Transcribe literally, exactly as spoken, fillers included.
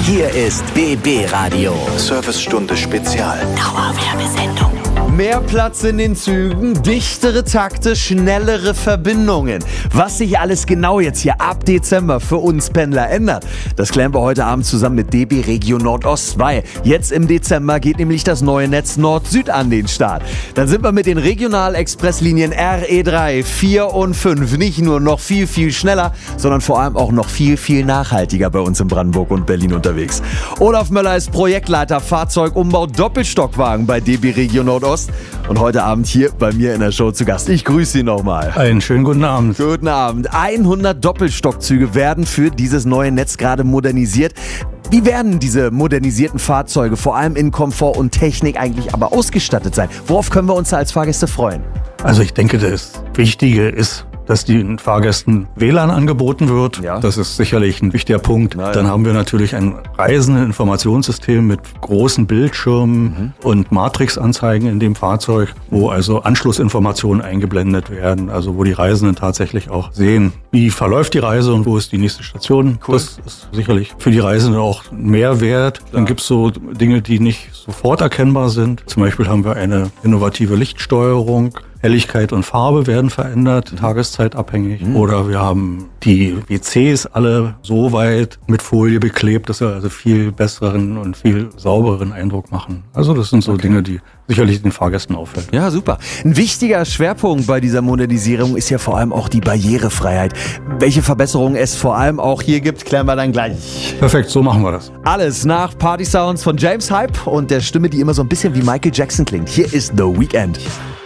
Hier ist B B Radio. Servicestunde Spezial. Dauerwerbesendung. Mehr Platz in den Zügen, dichtere Takte, schnellere Verbindungen. Was sich alles genau jetzt hier ab Dezember für uns Pendler ändert, das klären wir heute Abend zusammen mit D B Regio Nordost, weil jetzt im Dezember geht nämlich das neue Netz Nord-Süd an den Start. Dann sind wir mit den Regional-Express-Linien R E drei, vier und fünf nicht nur noch viel, viel schneller, sondern vor allem auch noch viel, viel nachhaltiger bei uns in Brandenburg und Berlin unterwegs. Olaf Möller ist Projektleiter Fahrzeugumbau Doppelstockwagen bei D B Regio Nordost. Und heute Abend hier bei mir in der Show zu Gast. Ich grüße Sie nochmal. Einen schönen guten Abend. Guten Abend. hundert Doppelstockzüge werden für dieses neue Netz gerade modernisiert. Wie werden diese modernisierten Fahrzeuge vor allem in Komfort und Technik eigentlich aber ausgestattet sein? Worauf können wir uns da als Fahrgäste freuen? Also ich denke, das Wichtige ist, dass den Fahrgästen W L A N angeboten wird. Ja. Das ist sicherlich ein wichtiger Punkt. Na ja. Dann haben wir natürlich ein Reisendeninformationssystem mit großen Bildschirmen mhm. und Matrixanzeigen in dem Fahrzeug, wo also Anschlussinformationen eingeblendet werden, also wo die Reisenden tatsächlich auch sehen, wie verläuft die Reise und wo ist die nächste Station. Cool. Das ist sicherlich für die Reisenden auch ein Mehrwert. Klar. Dann gibt es so Dinge, die nicht sofort erkennbar sind. Zum Beispiel haben wir eine innovative Lichtsteuerung. Helligkeit und Farbe werden verändert, tageszeitabhängig. Mhm. Oder wir haben die W Cs alle so weit mit Folie beklebt, dass sie also viel besseren und viel saubereren Eindruck machen. Also das sind so okay. Dinge, die sicherlich den Fahrgästen auffällt. Ja, super. Ein wichtiger Schwerpunkt bei dieser Modernisierung ist ja vor allem auch die Barrierefreiheit. Welche Verbesserungen es vor allem auch hier gibt, klären wir dann gleich. Perfekt, so machen wir das. Alles nach Party Sounds von James Hype und der Stimme, die immer so ein bisschen wie Michael Jackson klingt. Hier ist The Weeknd.